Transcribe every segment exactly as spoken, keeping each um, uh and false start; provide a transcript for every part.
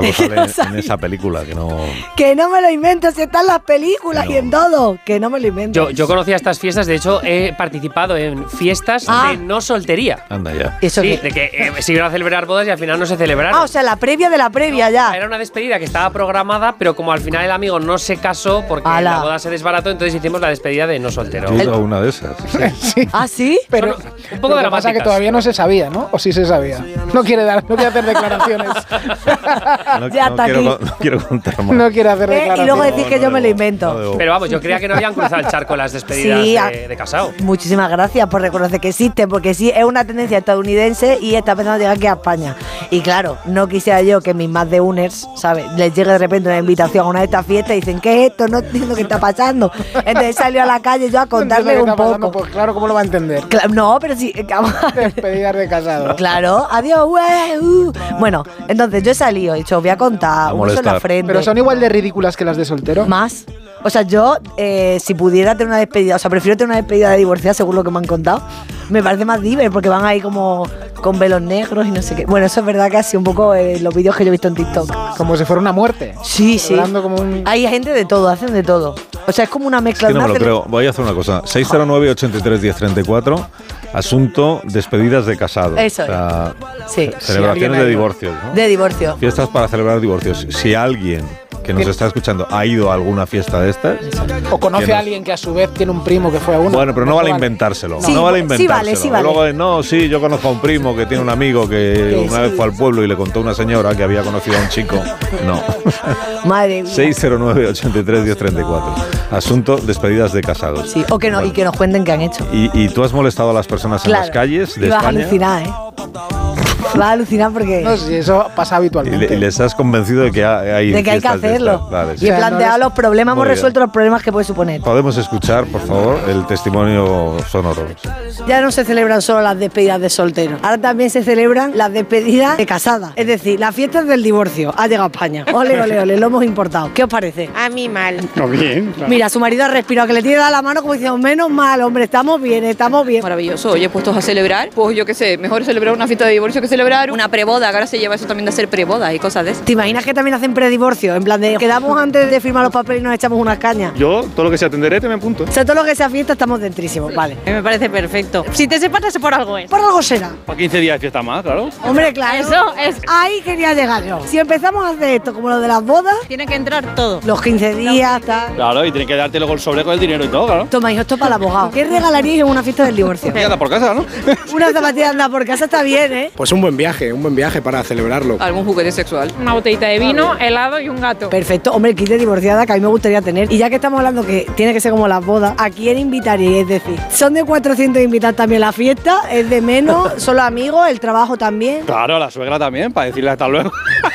solo sale no en esa película, que no... Que no me lo invento, si está en las películas no. y en todo, que no me lo invento. Yo, yo conocía estas fiestas, de hecho he participado en fiestas ah. de no soltería. Anda ya. ¿Eso sí, qué? de que eh, se iban a celebrar bodas y al final no se celebraron. Ah, o sea, la previa de la previa no, ya. Era una despedida que estaba programada, pero como al final el amigo no se casó porque Ala. la boda se desbarató, entonces hicimos la despedida de no soltero. Yo he ido a una de esas. Sí. Sí. ¿Ah, sí? Pero Son un poco lo que pasa que todavía no se sabía, ¿no? ¿O sí se sabía? No quiere dar, no quiere hacer declaraciones. No, ya no, está quiero, aquí. no quiero contar más. No quiere hacer declaraciones. Eh, y luego decís no, que no, yo no, me lo invento. No, no, pero vamos, yo creía que no habían cruzado el charco las despedidas sí, de, de casado. Muchísimas gracias por reconocer que existen, porque sí, es una tendencia estadounidense y está empezando a llegar aquí a España. Y claro, no quisiera yo que mis más de uners, ¿sabes? Les llegue de repente una invitación a una de estas fiestas y dicen, ¿qué es esto? No entiendo qué está pasando. Entonces salió a la calle yo a contarle un poco. Pasando, pues claro, ¿cómo lo va a entender? Claro, no, pero sí. Despedidas de casado. Claro, adiós, güey. Uh. Bueno, entonces yo he salido y os voy a contar, un beso en la frente. Pero son igual de ridículas que las de soltero. Más. O sea, yo, eh, si pudiera tener una despedida, o sea, prefiero tener una despedida de divorciada, según lo que me han contado. Me parece más diver, porque van ahí como con velos negros y no sé qué. Bueno, eso es verdad que ha sido un poco eh, los vídeos que yo he visto en TikTok. Como si fuera una muerte. Sí, sí. Como un... Hay gente de todo, hacen de todo. O sea, es como una mezcla. Es que no de me lo creo. Voy a hacer una cosa. seis cero nueve, ochenta y tres, diez treinta y cuatro. Asunto despedidas de casados. Eso o sea, es. Sí. Celebraciones sí, de divorcios, ¿no? De divorcio. Fiestas para celebrar divorcios. Si alguien que nos está escuchando ha ido a alguna fiesta de estas. O conoce a alguien que a su vez tiene un primo que fue a una. Bueno, pero no, no vale inventárselo. No, sí, no vale inventárselo. Sí vale, sí vale. Luego, no, sí, yo conozco a un primo que tiene un amigo que una sí. vez fue al pueblo y le contó a una señora que había conocido a un chico. No. Madre mía. seis cero nueve, ochenta y tres, diez treinta y cuatro. Asunto despedidas de casados. Sí, o que no, bueno. y que nos cuenten qué han hecho. ¿Y, y tú has molestado a las personas claro. en las calles de y vas España? A alucinar, ¿eh? Vas a alucinar porque... No, sí, eso pasa habitualmente. Y, le, y les has convencido de que hay De que hay que hacerlo. Vale, sí. Y he planteado los problemas, hemos Muy resuelto bien. los problemas que puede suponer. Podemos escuchar, por favor, el testimonio sonoro. Ya no se celebran solo las despedidas de soltero. Ahora también se celebran las despedidas de casada. Es decir, las fiestas del divorcio. Ha llegado a España. Ole, ole, ole, lo hemos importado. ¿Qué os parece? A mí mal. No, bien. Claro. Mira, su marido ha respirado, que le tiene dada la mano como diciendo, menos mal, hombre, estamos bien, estamos bien. Maravilloso. Oye, puestos a celebrar, pues yo qué sé, mejor celebrar una fiesta de divorcio que celebrar una preboda, que ahora se lleva eso también de hacer preboda y cosas de eso. ¿Te imaginas que también hacen predivorcio? En plan de, quedamos antes de firmar los papeles y nos echamos unas cañas. Yo, todo lo que sea tenderete, me apunto. O sea, todo lo que sea fiesta estamos dentrísimos, vale. Me parece perfecto. Si te separas por algo es. Por algo será. Para quince días de fiesta más, claro. Hombre, claro. Eso es. Ahí quería llegar yo. Si empezamos a hacer esto como lo de las bodas, tiene que entrar todo. Los quince días, tal. Claro, y tienen que darte luego el sobre con el dinero y todo, claro. Toma, hijo, esto para el abogado. ¿Qué regalaríais en una fiesta del divorcio? Y anda por casa, ¿no? Una zapatilla anda por casa está bien, ¿eh? Pues un buen viaje, un buen viaje para celebrarlo. Algún juguete sexual. Una botellita de vino, helado y un gato. Perfecto. Hombre, el kit de divorciada que a mí me gustaría tener. Y ya que estamos hablando que tiene que ser como las bodas, ¿a quién invitaríais? Es decir, son de cuatrocientos invitar también la fiesta, es de menos, solo amigos, el trabajo también. Claro, la suegra también, para decirle hasta luego.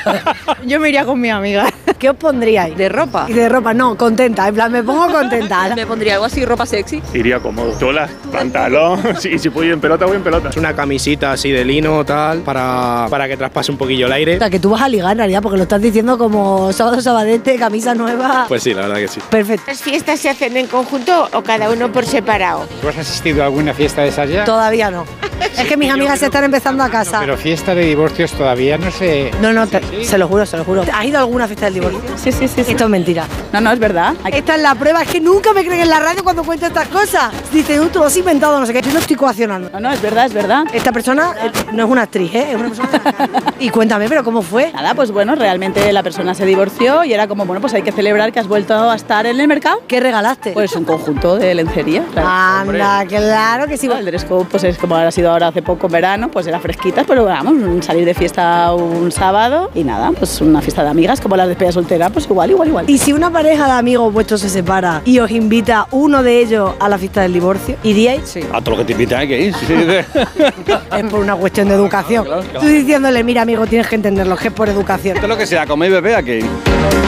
Yo me iría con mi amiga. ¿Qué os pondríais? ¿De ropa? De ropa, no, contenta. En plan, me pongo contenta. Me pondría algo así, ropa sexy. Iría cómodo. Cholas, pantalón. Sí, si puedo ir en pelota, voy en pelota. Una camisita así de lino, tal, para, para que traspase un poquillo el aire. O sea, que tú vas a ligar en realidad, porque lo estás diciendo como sábado, sabadete, camisa nueva. Pues sí, la verdad que sí. Perfecto. ¿Las fiestas se hacen en conjunto o cada uno por separado? ¿Tú has asistido a alguna fiesta de esas ya? Todavía no. Es que mis amigas se están empezando a casar. No, pero fiesta de divorcios todavía no sé. No, no, te, ¿sí? Se lo juro, se lo juro. ¿Has ido a alguna fiesta del divorcio? Sí, sí, sí. sí. Esto es mentira. No, no, es verdad. Esta es la prueba. Es que nunca me creen en la radio cuando cuento estas cosas. Dicen, tú lo has inventado, no sé qué. Yo no estoy coaccionando. No, no, es verdad, es verdad. Esta persona eh, no es una actriz, ¿eh? Es una persona. Y cuéntame, ¿pero cómo fue? Nada, pues bueno, realmente la persona se divorció y era como, bueno, pues hay que celebrar que has vuelto a estar en el mercado. ¿Qué regalaste? Pues un conjunto de lencería. Claro. Anda, hombre. Claro que sí. El dress code, pues es como ha sido ahora hace poco en verano, pues era fresquita, pero vamos, salir de fiesta un sábado y nada, pues una fiesta de amigas, como las despedidas solteras, pues igual, igual, igual. Y si una pareja de amigos vuestros se separa y os invita uno de ellos a la fiesta del divorcio, ¿iríais? Sí. A todo lo que te invitan hay que ir. Sí, sí. Es por una cuestión de educación. Claro, claro. Tú diciéndole, mira amigo, tienes que entenderlo, que es por educación. Esto es lo que sea, comer y beber hay que ir.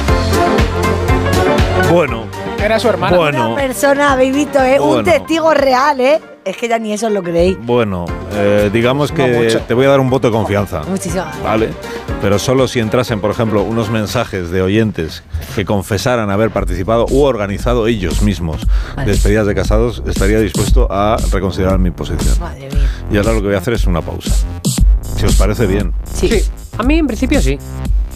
Bueno. Era su hermana. Bueno. Una persona, habéis visto, ¿eh? Bueno. Un testigo real, ¿eh? Es que ya ni eso lo creéis. Bueno, eh, digamos que no te voy a dar un voto de confianza. Muchísimo. Vale, pero solo si entrasen, por ejemplo, unos mensajes de oyentes que confesaran haber participado u organizado ellos mismos vale. despedidas de casados, estaría dispuesto a reconsiderar mi posición. Madre mía. Y ahora lo que voy a hacer es una pausa. Si os parece bien. Sí. sí. A mí, en principio, sí.